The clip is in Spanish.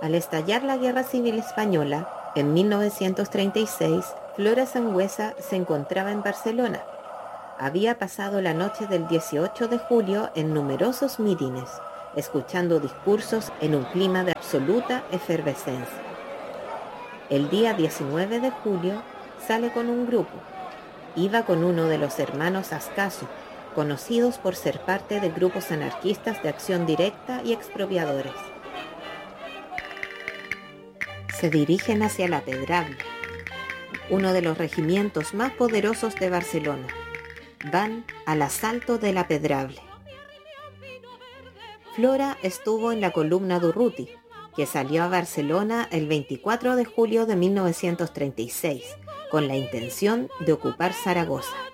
Al estallar la Guerra Civil Española, en 1936, Flora Sangüesa se encontraba en Barcelona. Había pasado la noche del 18 de julio en numerosos mítines, escuchando discursos en un clima de absoluta efervescencia. El día 19 de julio sale con un grupo. Iba con uno de los hermanos Ascaso, conocidos por ser parte de grupos anarquistas de acción directa y expropiadores. Se dirigen hacia La Pedrable, uno de los regimientos más poderosos de Barcelona. Van al asalto de La Pedrable. Flora estuvo en la columna Durruti, que salió a Barcelona el 24 de julio de 1936, con la intención de ocupar Zaragoza.